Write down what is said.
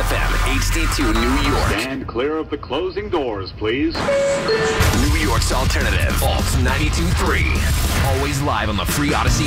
FM, HD2 New York. Stand clear of the closing doors, please. New York's alternative, Alt 92.3. Always live on the free Odyssey